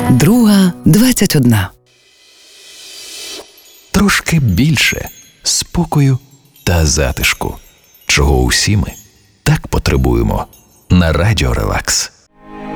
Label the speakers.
Speaker 1: Друга 21.
Speaker 2: Трошки більше спокою та затишку, чого усі ми так потребуємо на Радіо Релакс.